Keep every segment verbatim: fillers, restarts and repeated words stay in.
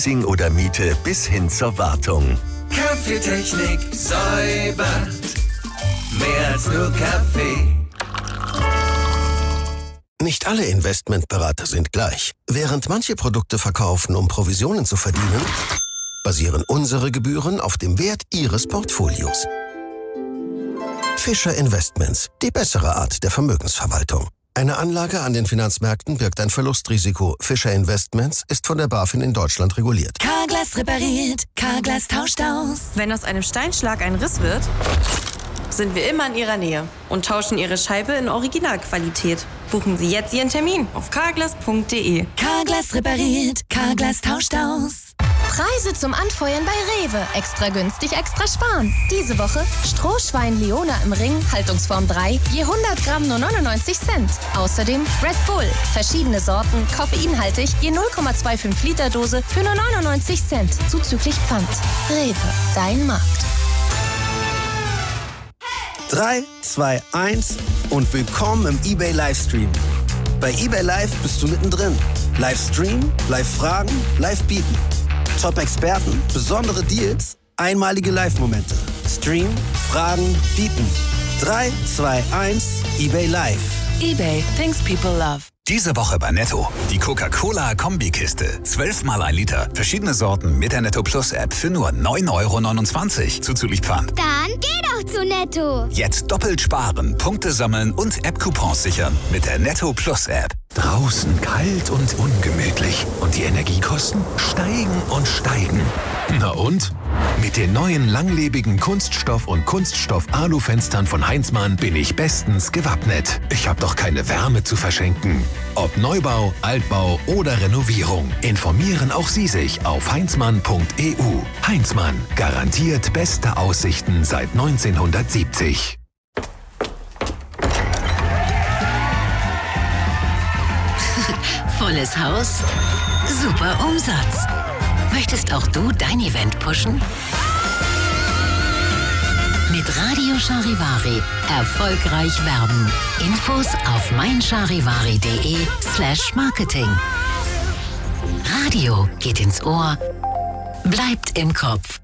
Leasing oder Miete bis hin zur Wartung. Kaffeetechnik säubert. Mehr als nur Kaffee. Nicht alle Investmentberater sind gleich. Während manche Produkte verkaufen, um Provisionen zu verdienen, basieren unsere Gebühren auf dem Wert Ihres Portfolios. Fischer Investments, die bessere Art der Vermögensverwaltung. Eine Anlage an den Finanzmärkten birgt ein Verlustrisiko. Fischer Investments ist von der BaFin in Deutschland reguliert. Carglass repariert, Carglass tauscht aus. Wenn aus einem Steinschlag ein Riss wird, sind wir immer in Ihrer Nähe und tauschen Ihre Scheibe in Originalqualität. Buchen Sie jetzt Ihren Termin auf carglass punkt de. Carglass repariert, Carglass tauscht aus. Preise zum Anfeuern bei Rewe. Extra günstig, extra sparen. Diese Woche Strohschwein Leona im Ring, Haltungsform drei, je hundert Gramm nur neunundneunzig Cent. Außerdem Red Bull, verschiedene Sorten, koffeinhaltig, je null Komma fünfundzwanzig Liter Dose für nur neunundneunzig Cent, zuzüglich Pfand. Rewe, dein Markt. drei, zwei, eins und willkommen im eBay Livestream. Bei eBay Live bist du mittendrin. Livestream, Live-Fragen, Live-Bieten. Top-Experten, besondere Deals, einmalige Live-Momente. Stream, Fragen, Bieten. drei, zwei, eins, eBay Live. eBay, things people love. Diese Woche bei Netto. Die Coca-Cola-Kombikiste. zwölf mal ein Liter. Verschiedene Sorten mit der Netto Plus App für nur neun Euro neunundzwanzig. Zuzüglich Pfand. Dann geh doch zu Netto. Jetzt doppelt sparen, Punkte sammeln und App-Coupons sichern mit der Netto Plus App. Draußen kalt und ungemütlich. Und die Energiekosten steigen und steigen. Na und? Mit den neuen langlebigen Kunststoff- und Kunststoff-Alu-Fenstern von Heinzmann bin ich bestens gewappnet. Ich habe doch keine Wärme zu verschenken. Ob Neubau, Altbau oder Renovierung, informieren auch Sie sich auf heinzmann punkt e u. Heinzmann, garantiert beste Aussichten seit neunzehnhundertsiebzig. Volles Haus, super Umsatz. Möchtest auch du dein Event pushen? Mit Radio Charivari erfolgreich werben. Infos auf meincharivari.de slash marketing. Radio geht ins Ohr, bleibt im Kopf.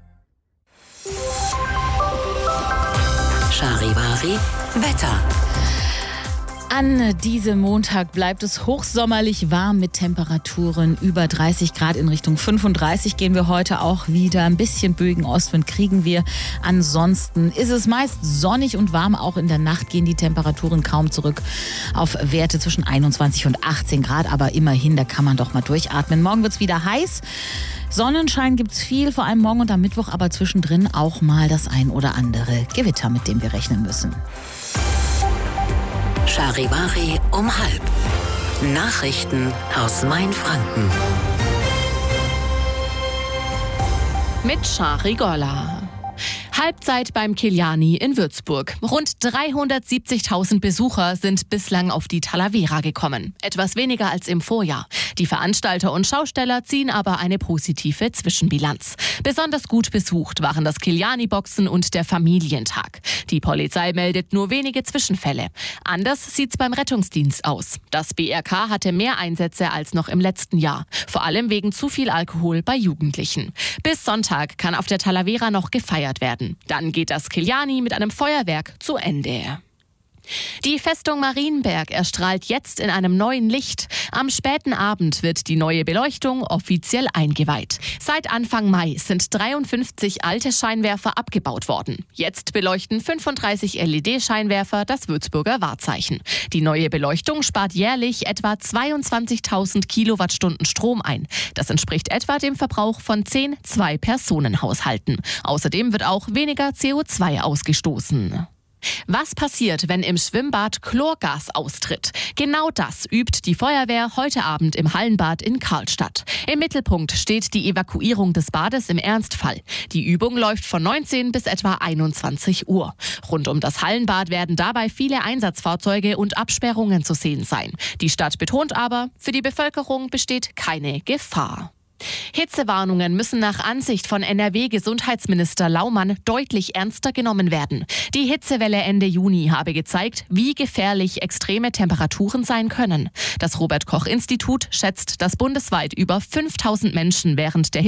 Charivari Wetter. An diesem Montag bleibt es hochsommerlich warm mit Temperaturen über dreißig Grad. In Richtung fünfunddreißig gehen wir heute auch wieder. Ein bisschen böigen Ostwind kriegen wir. Ansonsten ist es meist sonnig und warm. Auch in der Nacht gehen die Temperaturen kaum zurück auf Werte zwischen einundzwanzig und achtzehn Grad. Aber immerhin, da kann man doch mal durchatmen. Morgen wird es wieder heiß. Sonnenschein gibt es viel, vor allem morgen und am Mittwoch. Aber zwischendrin auch mal das ein oder andere Gewitter, mit dem wir rechnen müssen. Charivari um halb. Nachrichten aus Mainfranken. Mit Shari Gorla. Halbzeit beim Kiliani in Würzburg. Rund dreihundertsiebzigtausend Besucher sind bislang auf die Talavera gekommen. Etwas weniger als im Vorjahr. Die Veranstalter und Schausteller ziehen aber eine positive Zwischenbilanz. Besonders gut besucht waren das Kiliani-Boxen und der Familientag. Die Polizei meldet nur wenige Zwischenfälle. Anders sieht's beim Rettungsdienst aus. Das B R K hatte mehr Einsätze als noch im letzten Jahr. Vor allem wegen zu viel Alkohol bei Jugendlichen. Bis Sonntag kann auf der Talavera noch gefeiert werden. Dann geht das Kiliani mit einem Feuerwerk zu Ende. Die Festung Marienberg erstrahlt jetzt in einem neuen Licht. Am späten Abend wird die neue Beleuchtung offiziell eingeweiht. Seit Anfang Mai sind dreiundfünfzig alte Scheinwerfer abgebaut worden. Jetzt beleuchten fünfunddreißig L E D-Scheinwerfer das Würzburger Wahrzeichen. Die neue Beleuchtung spart jährlich etwa zweiundzwanzigtausend Kilowattstunden Strom ein. Das entspricht etwa dem Verbrauch von zehn Zwei-Personen-Haushalten. Außerdem wird auch weniger C O zwei ausgestoßen. Was passiert, wenn im Schwimmbad Chlorgas austritt? Genau das übt die Feuerwehr heute Abend im Hallenbad in Karlstadt. Im Mittelpunkt steht die Evakuierung des Bades im Ernstfall. Die Übung läuft von neunzehn bis etwa einundzwanzig Uhr. Rund um das Hallenbad werden dabei viele Einsatzfahrzeuge und Absperrungen zu sehen sein. Die Stadt betont aber, für die Bevölkerung besteht keine Gefahr. Hitzewarnungen müssen nach Ansicht von N R W-Gesundheitsminister Laumann deutlich ernster genommen werden. Die Hitzewelle Ende Juni habe gezeigt, wie gefährlich extreme Temperaturen sein können. Das Robert-Koch-Institut schätzt, dass bundesweit über fünftausend Menschen während der